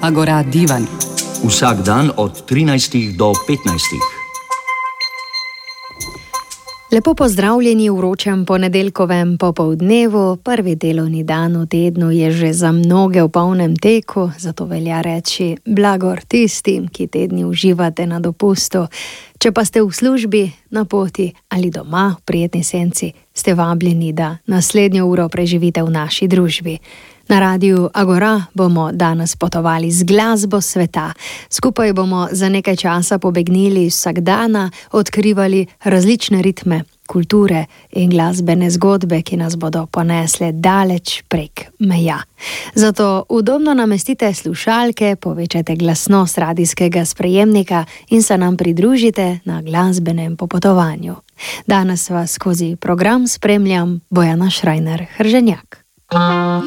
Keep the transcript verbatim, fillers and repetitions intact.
Agora Divan. Vsak dan od trinajstih do petnajstih. Lepo pozdravljeni v vročem ponedeljkovem popoldnevu. Prvi delovni dan v tednu je že za mnoge v polnem teku, zato velja reči blagor tistim, ki tedni uživate na dopustu. Če pa ste v službi, na poti ali doma v prijetni senci, ste vabljeni, da naslednjo uro preživite v naši družbi. Na Radiu Agora bomo danes potovali z glasbo sveta. Skupaj bomo za nekaj časa pobegnili iz vsakdana, odkrivali različne ritme, kulture in glasbene zgodbe, ki nas bodo ponesle daleč prek meja. Zato udobno namestite slušalke, povečajte glasnost radijskega sprejemnika in se nam pridružite na glasbenem popotovanju. Danes vas skozi program spremljam Bojana Šrajner Hrženjak.